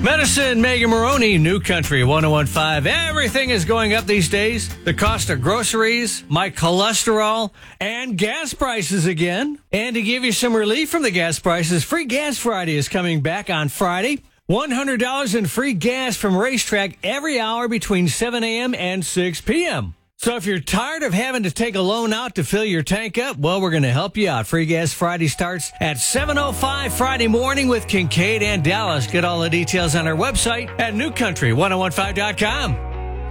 Medicine, Megan Maroney, New Country 1015. Everything is going up these days. The cost of groceries, my cholesterol, and gas prices again. And to give you some relief from the gas prices, Free Gas Friday is coming back on Friday. $100 in free gas from Racetrack every hour between 7 a.m. and 6 p.m. So if you're tired of having to take a loan out to fill your tank up, well, we're going to help you out. Free Gas Friday starts at 7:05 Friday morning with Kincaid and Dallas. Get all the details on our website at newcountry1015.com.